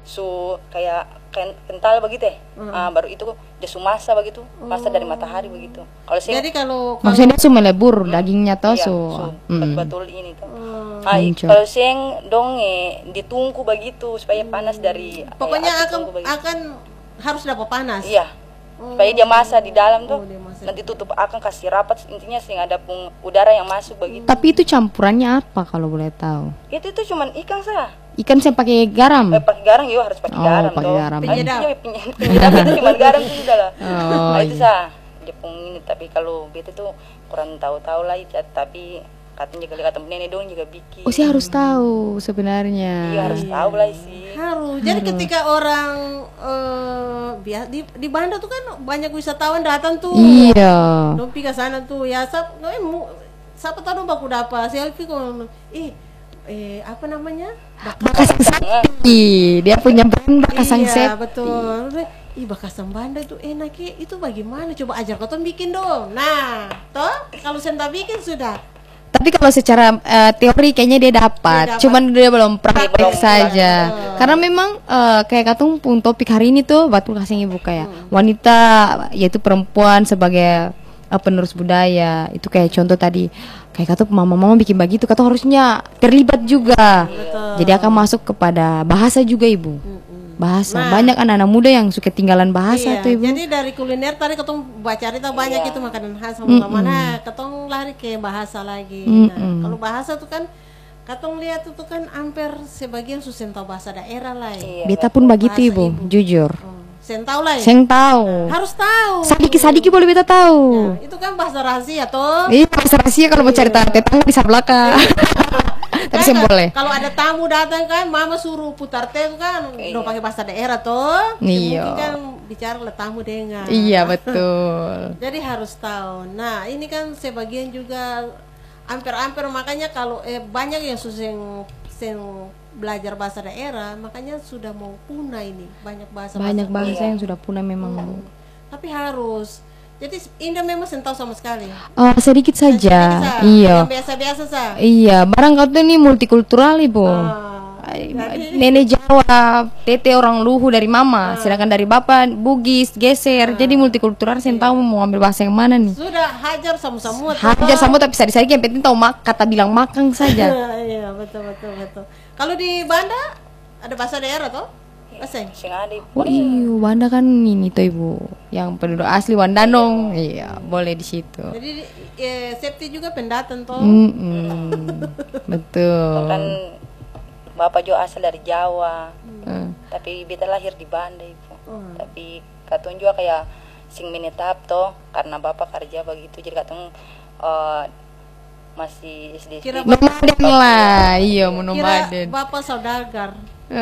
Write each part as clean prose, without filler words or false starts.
su kayak kental begitu ya. Baru itu dia su masak begitu, masak dari matahari begitu. Kalau sing Jadi kalau Maksudnya su melebur dagingnya toh iya, su. betul ini tuh. Kalau sing dong ditungku begitu supaya panas dari pokoknya api tungku begitu. akan harus dapat panas. Iya. Supaya dia masak di dalam tuh. dia masak. Nanti tutup akan kasih rapat intinya sehingga ada udara yang masuk begitu. Tapi itu campurannya apa kalau boleh tahu? Itu cuman ikan sah. Ikan saya pakai garam. Pakai garam ya harus pakai garam pakai toh. garam. Penyedap. Penyedap itu cuma garam itu sudah lah. Oh, Itu sah. Dia pun ini tapi kalau beta tuh kurang tahu-tahu lah itu tapi katanya kata nenek dong juga bikin. Oh, saya harus tahu sebenarnya. Iya harus tahu lah sih. Harus. Jadi ketika orang di Banda tuh kan banyak wisatawan datang tuh. Iya. Dong pergi ke sana tuh ya siapa tahu dong baku dapat selfie kok. Apa namanya? Bakasang Sakti. Dia punya brand Bakasang Sakti. Iya, betul. Bakasang Banda itu enak ya. Itu bagaimana? Coba ajar kau bikin dong. Nah, toh kalau saya bikin sudah. Tapi kalau secara teori kayaknya dia dapat, cuman dia belum praktek saja. Karena memang kayak katung pun topik hari ini tuh batu kasih ibu kayak wanita yaitu perempuan sebagai penerus budaya. Itu kayak contoh tadi kayak katung mama-mama bikin begitu, katung harusnya terlibat juga. Jadi akan masuk kepada bahasa juga ibu. Bahasa banyak anak-anak muda yang suka tinggalan bahasa tuh ibu. Jadi dari kuliner tadi ketong baca cerita banyak itu makanan khas sama mana ketong lari ke bahasa lagi. Nah, kalau bahasa tuh kan ketong lihat tuh kan hampir sebagian susah tahu bahasa daerah lah. Beta pun begitu ibu, jujur. Sen tahu lah. Sen tahu. Harus tahu. Sadiki boleh beta tahu. Itu kan bahasa rahasia toh. Iya, bahasa rahasia kalau mau cari tetangga di sebelah belakang. Tapi saya boleh. Kalau ada tamu datang kan, mama suruh putar teh kan, udah pakai bahasa daerah toh. Iya. Mungkin kan bicara lah tamu dengar. Iya betul. Jadi harus tahu. Nah ini kan sebagian juga hampir-hampir makanya kalau banyak yang susah belajar bahasa daerah, makanya sudah mau punah ini banyak bahasa. Banyak bahasa yang sudah punah memang. Tapi harus. Jadi Indah memang tahu sama sekali. Sedikit saja. Iya. Biasa-biasa sah. Iya, barang kau tuh ini multikultural ibu. Nenek Jawa, tete orang Luhu dari mama, sedangkan dari bapak Bugis geser. Jadi multikultural. Saya tahu mau ambil bahasa yang mana nih. Sudah hajar sama-sama. Hajar sama tapi sari-sari yang penting tahu kata bilang makan saja. Iya betul. Kalau di Banda ada bahasa daerah toh? Oh iya, Wanda kan ini tuh ibu, yang penduduk asli Wandanong, iya boleh di situ. Jadi Septi juga pendatang toh. Betul. Kan bapak juga asal dari Jawa, tapi beta lahir di Banda ibu. Tapi katong juga kayak sing menetap toh, karena bapak kerja begitu, jadi katong masih SD. Nomaden lah, iya nomaden. Kira bapak saudagar.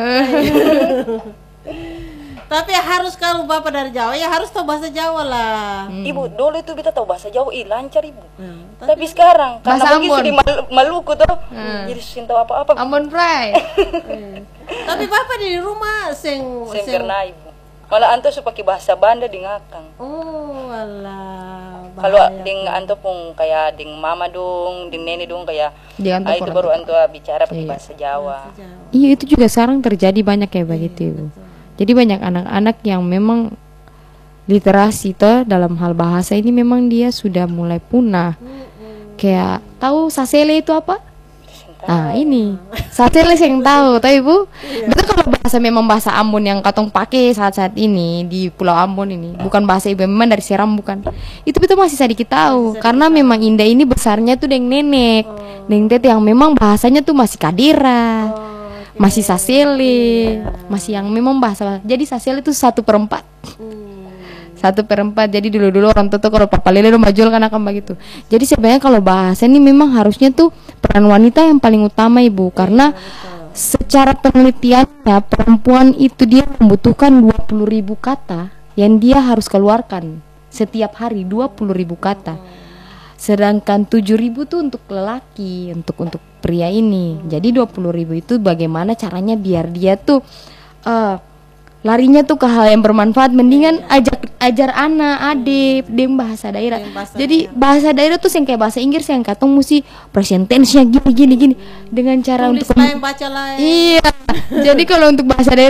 Tapi harus kalau bapak dari Jawa ya harus tahu bahasa Jawa lah. Ibu dulu itu kita tahu bahasa Jawa lancar ibu. Tapi sekarang karena bahasa begitu di Maluku tuh jadi susah tahu apa-apa. Ambon Prai. Tapi bapak di rumah sing pernah ibu. Malah anto pakai bahasa Banda di ngakang. Oh alah. Kalau ding anto pun kayak ding mama dong, ding nenek dong kayak itu baru anto bicara pakai bahasa Jawa. Iya itu juga sekarang terjadi banyak kayak begitu ibu. Jadi banyak anak-anak yang memang literasi toh dalam hal bahasa ini memang dia sudah mulai punah. Kayak tahu sasele itu apa? Nah ini sasele yang tahu ibu. Betul kalau bahasa memang bahasa Ambon yang katong pakai saat-saat ini di Pulau Ambon ini bukan bahasa ibu, memang dari Seram bukan. Itu betul masih sedikit tahu karena memang Indah ini besarnya tuh deng nenek, deng tete yang memang bahasanya tuh masih kadira, masih sasele, masih yang memang bahasa. Jadi sasele itu 1/4. 1/4. Jadi dulu orang tua tuh kalau papa lele lo majul kan akan begitu. Jadi sebenarnya kalau bahasa ini memang harusnya tuh peran wanita yang paling utama ibu, karena secara penelitiannya perempuan itu dia membutuhkan 20.000 kata yang dia harus keluarkan setiap hari, 20.000 kata. Sedangkan 7.000 tuh untuk lelaki, untuk pria ini. Jadi 20.000 itu bagaimana caranya biar dia tuh larinya tuh ke hal yang bermanfaat. Mendingan ajar anak, adik, deng bahasa daerah. Jadi bahasa daerah tuh yang kayak bahasa Inggris yang katong mesti present tense-nya gini dengan cara tulis untuk lain baca lain. Iya. Jadi kalau untuk bahasa daerah